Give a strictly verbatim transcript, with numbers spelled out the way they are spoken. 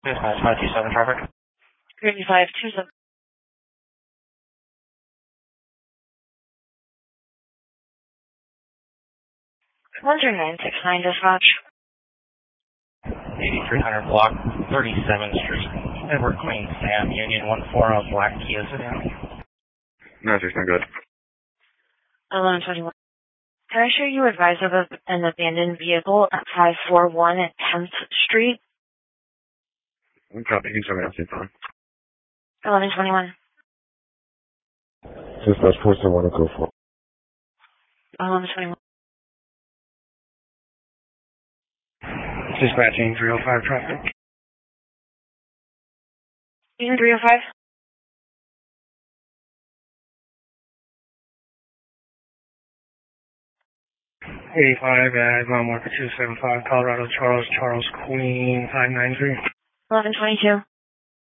Dispatch five two seven traffic. Grady five two seven. one three nine six nine dispatch. eighty-three hundred block, thirty-seventh Street. Edward Queen Sam, Union one four zero Black Kia Sedan. No, just not good. eleven twenty-one. Can I show you advise of a, an abandoned vehicle at five four one at tenth Street? Copy, you can show me that fine. eleven twenty-one. Dispatch four seven one to go for. eleven twenty-one. Dispatching three oh five traffic. Union three oh five. eighty-five at Mount Walker two seven five, Colorado Charles, Charles Queen five nine three. eleven twenty-two.